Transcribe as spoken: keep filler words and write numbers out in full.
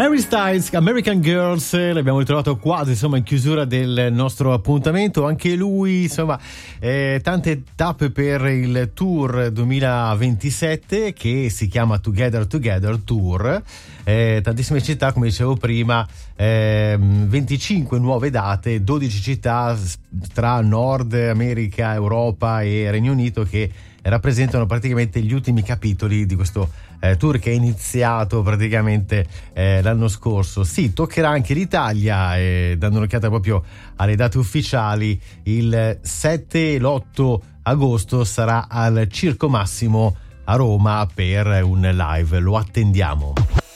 Harry Styles, American Girls, l'abbiamo ritrovato quasi insomma in chiusura del nostro appuntamento. Anche lui insomma eh, tante tappe per il tour duemilaventisette che si chiama Together Together Tour, eh, tantissime città come dicevo prima, eh, venticinque nuove date, dodici città tra Nord America, Europa e Regno Unito che rappresentano praticamente gli ultimi capitoli di questo eh, tour che è iniziato praticamente eh, l'anno scorso. Sì, toccherà anche l'Italia, eh, dando un'occhiata proprio alle date ufficiali. Il sette e l'otto agosto sarà al Circo Massimo a Roma per un live, lo attendiamo.